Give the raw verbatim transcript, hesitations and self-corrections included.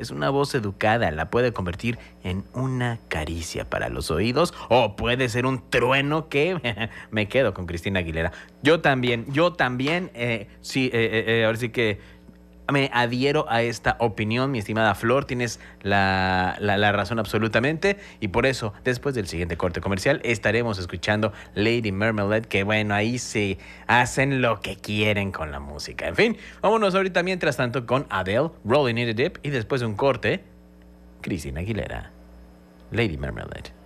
es una voz educada, la puede convertir en una caricia para los oídos o puede ser un trueno que me quedo con Cristina Aguilera. Yo también, yo también, eh, sí, eh, eh, eh, ahora sí que me adhiero a esta opinión, mi estimada Flor, tienes la, la, la razón absolutamente y por eso, después del siguiente corte comercial, estaremos escuchando Lady Marmalade, que bueno, ahí se hacen lo que quieren con la música. En fin, vámonos ahorita mientras tanto con Adele, Rolling in the Deep y después de un corte, Cristina Aguilera, Lady Marmalade.